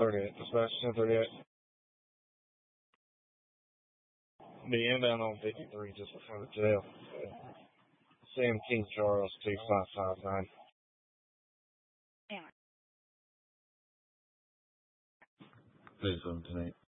38. Dispatch 1038. The inbound on 53 just before the jail. Sam King Charles 2559. Yeah. Please 17.